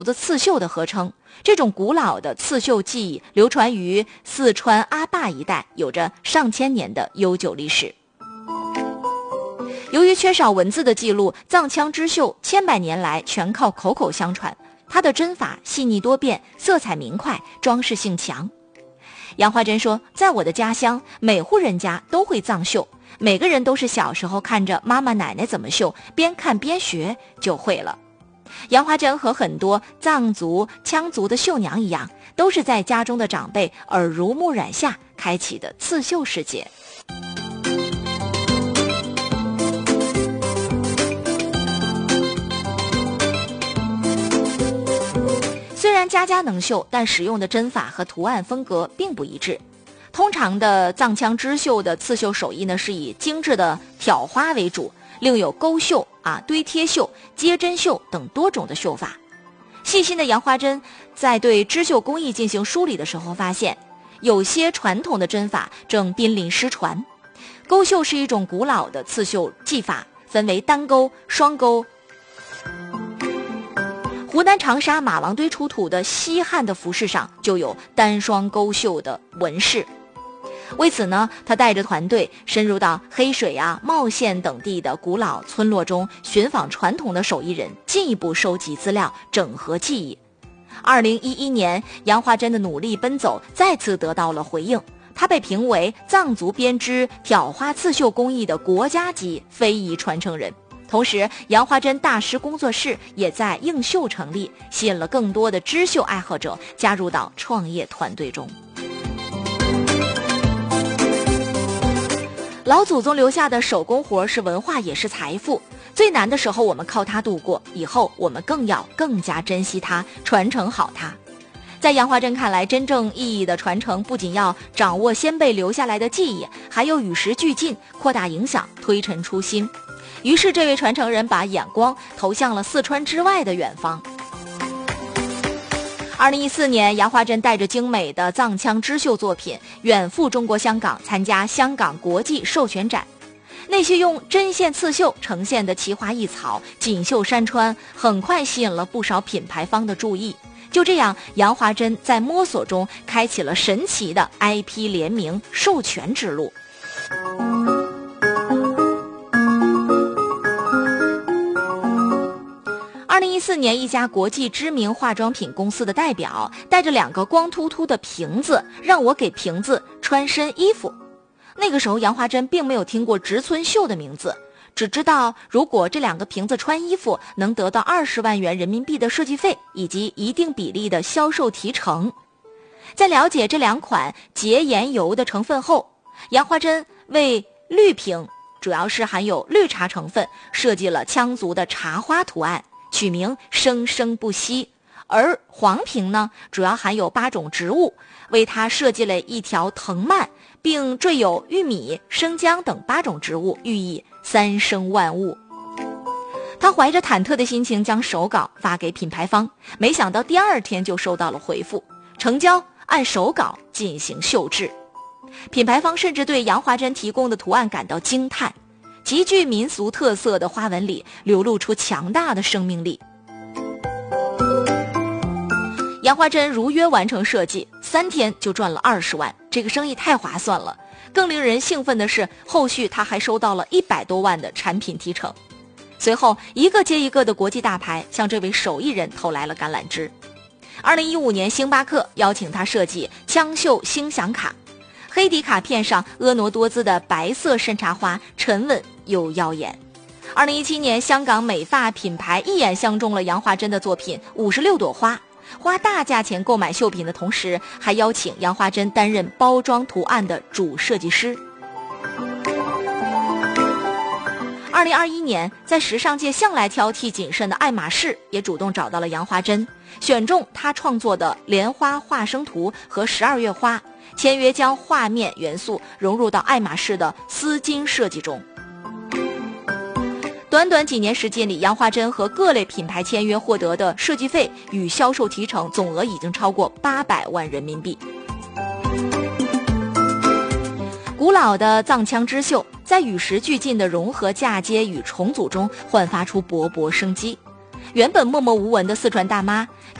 的刺绣的合称。这种古老的刺绣技艺流传于四川阿坝一带，有着上千年的悠久历史。由于缺少文字的记录，藏羌织绣千百年来全靠口口相传。它的针法细腻多变，色彩明快，装饰性强。杨花珍说，在我的家乡，每户人家都会藏绣，每个人都是小时候看着妈妈奶奶怎么绣，边看边学就会了。杨花珍和很多藏族、羌族的绣娘一样，都是在家中的长辈耳濡目染下开启的刺绣世界。虽然家家能绣，但使用的针法和图案风格并不一致。通常的藏羌织绣的刺绣手艺呢，是以精致的挑花为主，另有钩绣、堆贴绣、接针绣等多种的绣法。细心的杨花珍在对织绣工艺进行梳理的时候发现，有些传统的针法正濒临失传。钩绣是一种古老的刺绣技法，分为单钩、双钩。湖南长沙马王堆出土的西汉的服饰上就有单双钩绣的纹饰。为此呢，他带着团队深入到黑水、茂县等地的古老村落中，寻访传统的手艺人，进一步收集资料，整合技艺。2011年，杨花珍的努力奔走再次得到了回应，他被评为藏族编织挑花刺绣工艺的国家级非遗传承人。同时，杨花珍大师工作室也在映绣成立，吸引了更多的织绣爱好者加入到创业团队中。老祖宗留下的手工活是文化，也是财富。最难的时候我们靠它度过，以后我们更加珍惜它，传承好它。在杨花珍看来，真正意义的传承不仅要掌握先辈留下来的技艺，还要与时俱进，扩大影响，推陈出新。于是这位传承人把眼光投向了四川之外的远方。2014年，杨花珍带着精美的藏羌织绣作品远赴中国香港，参加香港国际授权展。那些用针线刺绣呈现的奇花异草、锦绣山川，很快吸引了不少品牌方的注意。就这样，杨花珍在摸索中开启了神奇的 IP 联名授权之路。2014年，一家国际知名化妆品公司的代表带着2个光秃秃的瓶子，让我给瓶子穿身衣服。那个时候，杨花珍并没有听过植村秀的名字，只知道如果这2个瓶子穿衣服，能得到20万元人民币的设计费以及一定比例的销售提成。在了解这2款洁颜油的成分后，杨花珍为绿瓶，主要是含有绿茶成分，设计了羌族的茶花图案，取名生生不息。而黄瓶呢，主要含有8种植物，为它设计了一条藤蔓，并缀有玉米、生姜等8种植物，寓意3生万物。他怀着忐忑的心情将手稿发给品牌方，没想到第2天就收到了回复，成交，按手稿进行绣制。品牌方甚至对杨花珍提供的图案感到惊叹，极具民俗特色的花纹里流露出强大的生命力。杨花珍如约完成设计，3天就赚了20万，这个生意太划算了。更令人兴奋的是，后续他还收到了100多万的产品提成。随后，一个接一个的国际大牌向这位手艺人投来了橄榄枝。2015年，星巴克邀请他设计羌绣星享卡，黑底卡片上婀娜多姿的白色山茶花沉稳又耀眼。2017年，香港美发品牌一眼相中了杨花珍的作品56朵花，花大价钱购买绣品的同时，还邀请杨花珍担任包装图案的主设计师。2021年，在时尚界向来挑剔谨慎的爱马仕也主动找到了杨花珍，选中他创作的莲花画生图和12月花，签约将画面元素融入到爱马仕的丝巾设计中。短短几年时间里，杨花珍和各类品牌签约获得的设计费与销售提成总额已经超过800万人民币。古老的藏羌织绣在与时俱进的融合嫁接与重组中焕发出勃勃生机。 原本默默无闻的四川大妈，